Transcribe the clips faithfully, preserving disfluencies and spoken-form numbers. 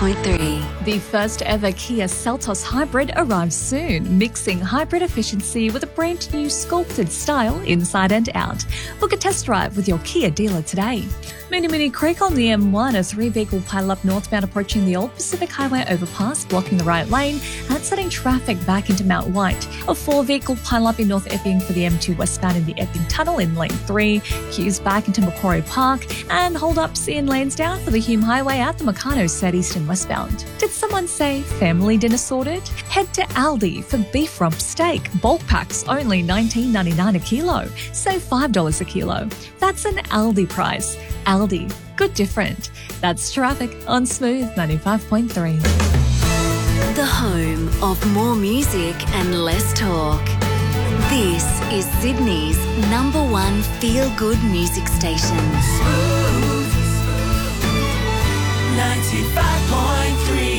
point three. The first ever Kia Seltos Hybrid arrives soon, mixing hybrid efficiency with a brand new sculpted style inside and out. Book a test drive with your Kia dealer today. Moonee Moonee Creek on the M one, a three-vehicle pile-up northbound approaching the Old Pacific Highway overpass, blocking the right lane and setting traffic back into Mount White. A four-vehicle pile-up in North Epping for the M two westbound in the Epping Tunnel in lane three, queues back into Macquarie Park, and hold-ups in Lansdowne for the Hume Highway at the Meccano set east and westbound. Did someone say family dinner sorted? Head to Aldi for beef rump steak. Bulk packs only nineteen ninety-nine a kilo. Save five dollars a kilo. That's an Aldi price. Aldi, good different. That's traffic on Smooth ninety-five point three. The home of more music and less talk. This is Sydney's number one feel-good music station. Smooth ninety-five point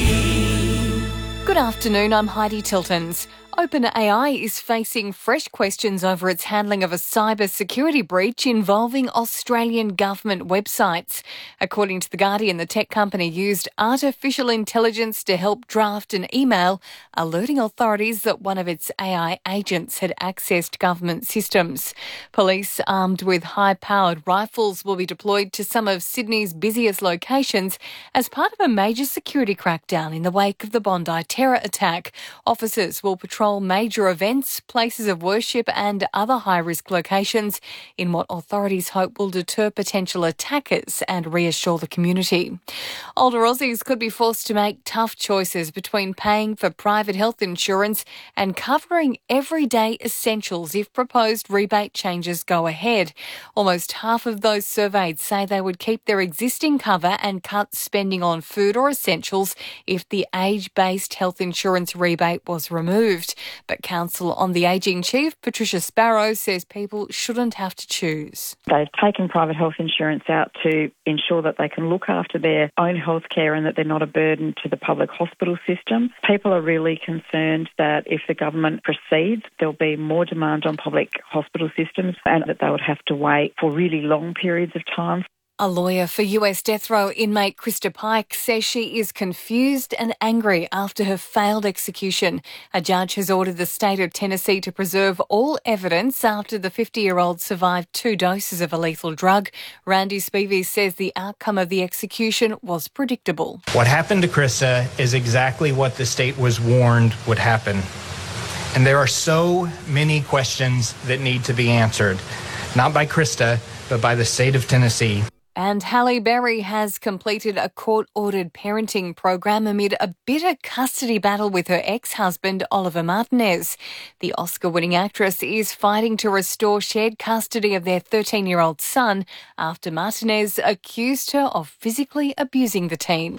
three. Good afternoon, I'm Heidi Tiltons. OpenAI is facing fresh questions over its handling of a cyber security breach involving Australian government websites. According to The Guardian, the tech company used artificial intelligence to help draft an email alerting authorities that one of its A I agents had accessed government systems. Police armed with high-powered rifles will be deployed to some of Sydney's busiest locations as part of a major security crackdown in the wake of the Bondi terror attack. Officers will patrol major events, places of worship and other high-risk locations in what authorities hope will deter potential attackers and reassure the community. Older Aussies could be forced to make tough choices between paying for private health insurance and covering everyday essentials if proposed rebate changes go ahead. Almost half of those surveyed say they would keep their existing cover and cut spending on food or essentials if the age-based health insurance rebate was removed. But Council on the Ageing Chief, Patricia Sparrow, says people shouldn't have to choose. They've taken private health insurance out to ensure that they can look after their own health care and that they're not a burden to the public hospital system. People are really concerned that if the government proceeds, there'll be more demand on public hospital systems and that they would have to wait for really long periods of time. A lawyer for U S death row inmate Krista Pike says she is confused and angry after her failed execution. A judge has ordered the state of Tennessee to preserve all evidence after the fifty-year-old survived two doses of a lethal drug. Randy Spivey says the outcome of the execution was predictable. What happened to Krista is exactly what the state was warned would happen. And there are so many questions that need to be answered, not by Krista, but by the state of Tennessee. And Halle Berry has completed a court-ordered parenting program amid a bitter custody battle with her ex-husband, Oliver Martinez. The Oscar-winning actress is fighting to restore shared custody of their thirteen-year-old son after Martinez accused her of physically abusing the teen.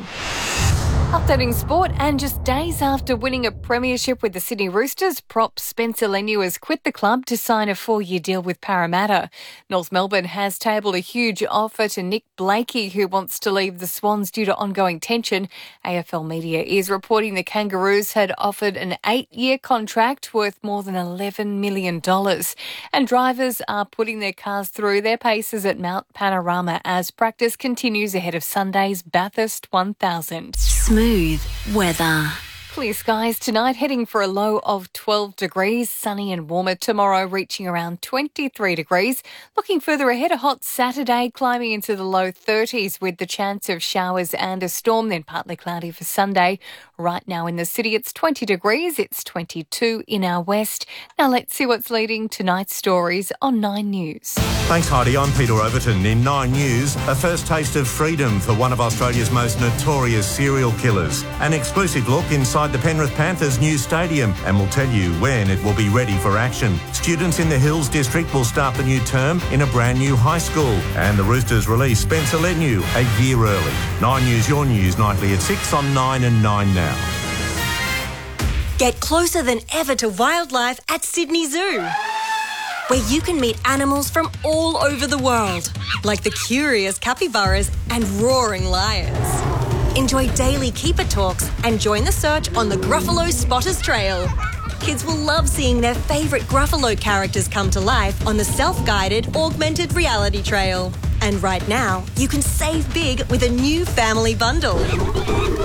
Updating sport, and just days after winning a premiership with the Sydney Roosters, prop Spencer Leniu has quit the club to sign a four-year deal with Parramatta. North Melbourne has tabled a huge offer to Nick Blakey, who wants to leave the Swans due to ongoing tension. A F L Media is reporting the Kangaroos had offered an eight-year contract worth more than eleven million dollars. And drivers are putting their cars through their paces at Mount Panorama as practice continues ahead of Sunday's Bathurst one thousand. Smooth weather. Clear skies tonight, heading for a low of twelve degrees, sunny and warmer tomorrow, reaching around twenty-three degrees. Looking further ahead, a hot Saturday, climbing into the low thirties with the chance of showers and a storm, then partly cloudy for Sunday. Right now in the city, it's twenty degrees, it's twenty-two in our west. Now let's see what's leading tonight's stories on Nine News. Thanks, Heidi. I'm Peter Overton. In Nine News, a first taste of freedom for one of Australia's most notorious serial killers. An exclusive look inside the Penrith Panthers' new stadium, and we'll tell you when it will be ready for action. Students in the Hills District will start the new term in a brand new high school, and the Roosters release Spencer Leniu a year early. Nine News, your news nightly at six on Nine and Nine now. Get closer than ever to wildlife at Sydney Zoo, where you can meet animals from all over the world, like the curious capybaras and roaring lions. Enjoy daily keeper talks and join the search on the Gruffalo Spotters Trail. Kids will love seeing their favourite Gruffalo characters come to life on the self-guided augmented reality trail. And right now, you can save big with a new family bundle.